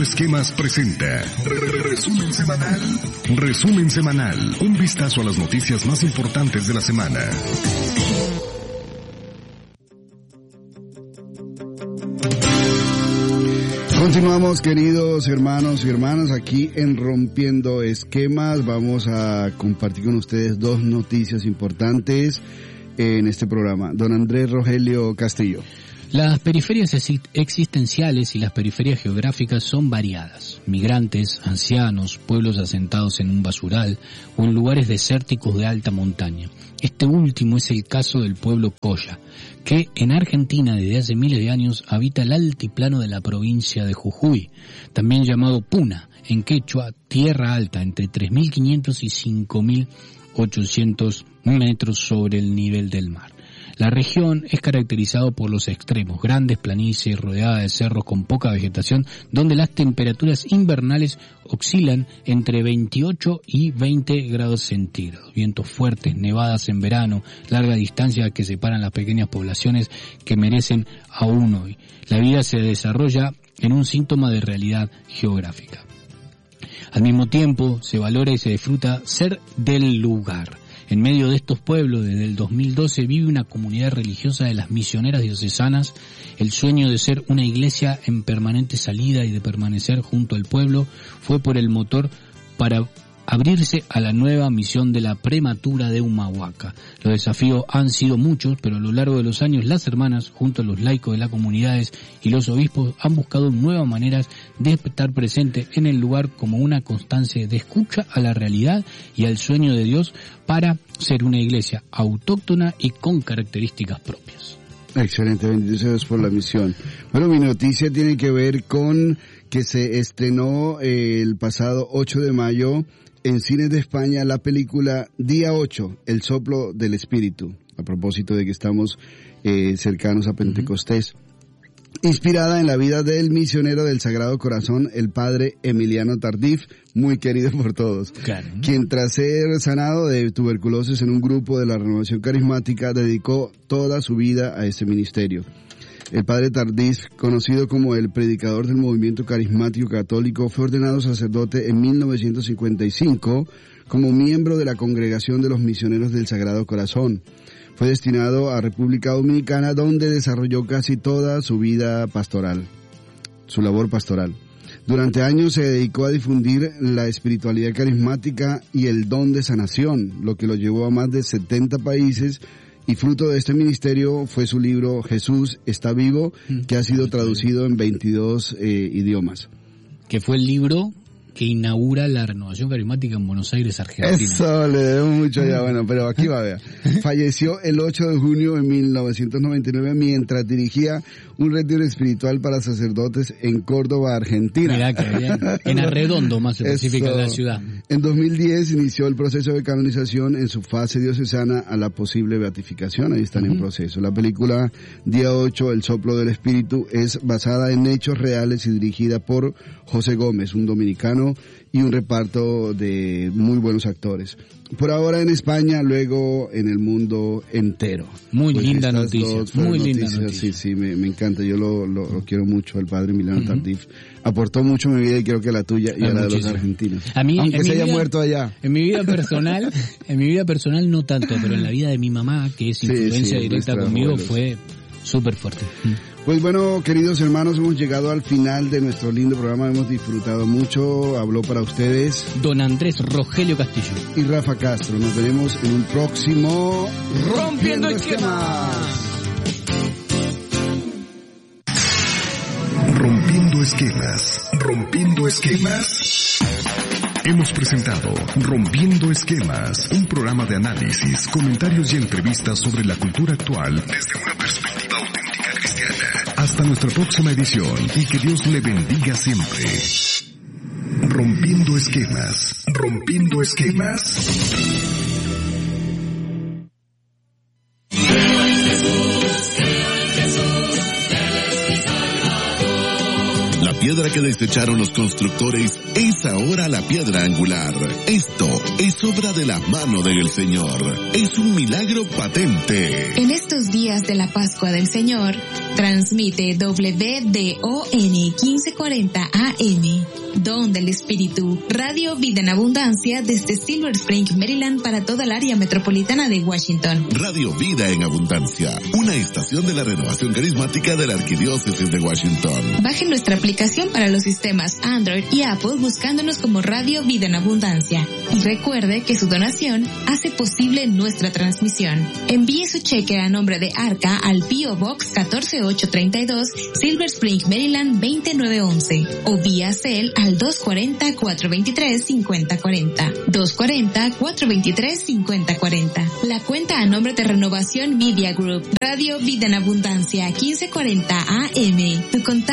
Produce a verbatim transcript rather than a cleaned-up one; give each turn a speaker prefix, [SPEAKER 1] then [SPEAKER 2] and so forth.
[SPEAKER 1] Esquemas presenta Resumen Semanal. Resumen Semanal, un vistazo a las noticias más importantes de la semana.
[SPEAKER 2] Continuamos, queridos hermanos y hermanas, aquí en Rompiendo Esquemas. Vamos a compartir con ustedes dos noticias importantes en este programa. Don Andrés Rogelio Castillo.
[SPEAKER 3] Las periferias existenciales y las periferias geográficas son variadas. Migrantes, ancianos, pueblos asentados en un basural o en lugares desérticos de alta montaña. Este último es el caso del pueblo Colla, que en Argentina desde hace miles de años habita el altiplano de la provincia de Jujuy, también llamado Puna, en quechua, tierra alta, entre tres mil quinientos y cinco mil ochocientos metros sobre el nivel del mar. La región es caracterizada por los extremos, grandes planicies rodeadas de cerros con poca vegetación, donde las temperaturas invernales oscilan entre veintiocho y veinte grados centígrados. Vientos fuertes, nevadas en verano, larga distancia que separan las pequeñas poblaciones que merecen aún hoy. La vida se desarrolla en un síntoma de realidad geográfica. Al mismo tiempo, se valora y se disfruta ser del lugar. En medio de estos pueblos, desde el dos mil doce, vive una comunidad religiosa de las misioneras diocesanas. El sueño de ser una iglesia en permanente salida y de permanecer junto al pueblo fue por el motor para abrirse a la nueva misión de la prematura de Humahuaca. Los desafíos han sido muchos, pero a lo largo de los años las hermanas, junto a los laicos de las comunidades y los obispos, han buscado nuevas maneras de estar presentes en el lugar como una constancia de escucha a la realidad y al sueño de Dios para ser una iglesia autóctona y con características propias.
[SPEAKER 2] Excelente, bendiciones por la misión. Bueno, mi noticia tiene que ver con que se estrenó eh, el pasado ocho de mayo en cines de España la película Día ocho, El soplo del espíritu, a propósito de que estamos eh, cercanos a Pentecostés. Uh-huh. Inspirada en la vida del misionero del Sagrado Corazón, el padre Emiliano Tardif, muy querido por todos, claro, quien tras ser sanado de tuberculosis en un grupo de la Renovación Carismática dedicó toda su vida a este ministerio. El padre Tardif, conocido como el predicador del movimiento carismático católico, fue ordenado sacerdote en mil novecientos cincuenta y cinco como miembro de la Congregación de los Misioneros del Sagrado Corazón. Fue destinado a República Dominicana, donde desarrolló casi toda su vida pastoral, su labor pastoral. Durante años se dedicó a difundir la espiritualidad carismática y el don de sanación, lo que lo llevó a más de setenta países. Y fruto de este ministerio fue su libro Jesús está vivo, que ha sido traducido en veintidós eh, idiomas.
[SPEAKER 3] Que fue el libro que inaugura la Renovación Carismática en Buenos Aires, Argentina.
[SPEAKER 2] Eso, le debemos mucho ya, bueno, pero aquí va, vea. Falleció el ocho de junio de mil novecientos noventa y nueve mientras dirigía un retiro espiritual para sacerdotes en Córdoba, Argentina.
[SPEAKER 3] Mirá que bien. En Arredondo, más específica de la ciudad.
[SPEAKER 2] En dos mil diez inició el proceso de canonización en su fase diocesana a la posible beatificación. Ahí están uh-huh. en proceso. La película Día ocho, El soplo del espíritu, es basada en hechos reales y dirigida por José Gómez, un dominicano, y un reparto de muy buenos actores. Por ahora en España, luego en el mundo entero.
[SPEAKER 3] Muy pues linda noticia, muy linda
[SPEAKER 2] noticias,
[SPEAKER 3] noticia.
[SPEAKER 2] Sí, sí, me, me encanta. Yo lo, lo, lo quiero mucho, el padre Emiliano uh-huh. Tardif. Aportó mucho a mi vida y creo que a la tuya y ah, a la muchísimo. de los argentinos.
[SPEAKER 3] A mí,
[SPEAKER 2] Aunque se haya
[SPEAKER 3] vida,
[SPEAKER 2] muerto allá.
[SPEAKER 3] En mi vida personal, en mi vida personal no tanto, pero en la vida de mi mamá, que es influencia sí, sí, directa conmigo, abuelos. Fue súper fuerte.
[SPEAKER 2] Pues bueno, queridos hermanos, hemos llegado al final de nuestro lindo programa, hemos disfrutado mucho, habló para ustedes
[SPEAKER 3] don Andrés Rogelio Castillo
[SPEAKER 2] y Rafa Castro. Nos veremos en un próximo
[SPEAKER 1] Rompiendo Esquemas. Rompiendo Esquemas, Rompiendo Esquemas. Hemos presentado Rompiendo Esquemas, un programa de análisis, comentarios y entrevistas sobre la cultura actual desde una perspectiva auténtica cristiana. Hasta nuestra próxima edición y que Dios le bendiga siempre. Rompiendo Esquemas, Rompiendo Esquemas.
[SPEAKER 4] La piedra que desecharon los constructores es ahora la piedra angular. Esto es obra de la mano del Señor. Es un milagro patente.
[SPEAKER 5] En estos días de la Pascua del Señor, transmite W D O N quince cuarenta A M, Don del Espíritu, Radio Vida en Abundancia desde Silver Spring, Maryland, para toda el área metropolitana de Washington.
[SPEAKER 4] Radio Vida en Abundancia, una estación de la renovación carismática de la Arquidiócesis de Washington.
[SPEAKER 5] Baje nuestra aplicación para los sistemas Android y Apple buscándonos como Radio Vida en Abundancia. Y recuerde que su donación hace posible nuestra transmisión. Envíe su cheque a nombre de Arca al P O Box catorce mil ochocientos treinta y dos, Silver Spring, Maryland veintinueve once, o vía Cel al dos cuarenta, cuatrocientos veintitrés, cincuenta cuarenta, dos cuarenta, cuatrocientos veintitrés, cincuenta cuarenta. La cuenta a nombre de Renovación Media Group, Radio Vida en Abundancia quince cuarenta A M. Tu contacto